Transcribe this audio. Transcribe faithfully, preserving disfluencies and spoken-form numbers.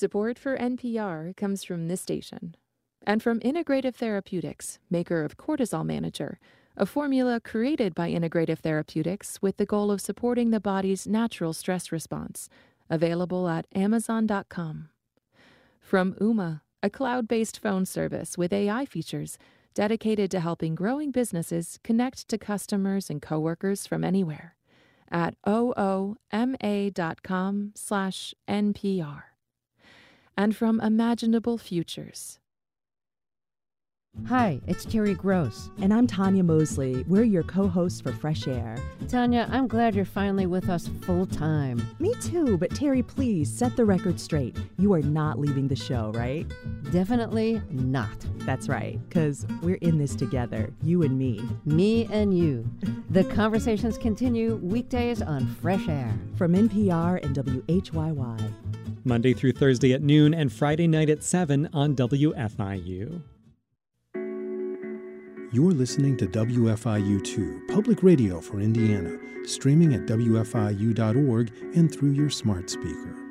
Support for N P R comes from this station and from Integrative Therapeutics, maker of Cortisol Manager, a formula created by Integrative Therapeutics with the goal of supporting the body's natural stress response, available at amazon dot com. From Ooma, a cloud-based phone service with A I features dedicated to helping growing businesses connect to customers and coworkers from anywhere at ooma dot com slash N P R. And from Imaginable Futures. Hi, it's Terry Gross. And I'm Tanya Mosley. We're your co-hosts for Fresh Air. Tanya, I'm glad you're finally with us full time. Me too, but Terry, please set the record straight. You are not leaving the show, right? Definitely not. That's right, because we're in this together, you and me. Me and you. The conversations continue weekdays on Fresh Air. From N P R and W H Y Y. Monday through Thursday at noon and Friday night at seven on W F I U. You're listening to W F I U two, Public Radio for Indiana, streaming at W F I U dot org and through your smart speaker.